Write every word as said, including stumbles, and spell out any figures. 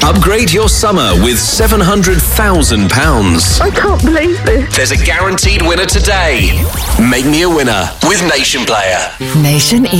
Upgrade your summer with seven hundred thousand pounds. I can't believe this. There's a guaranteed winner today. Make me a winner with Nation Player. Nation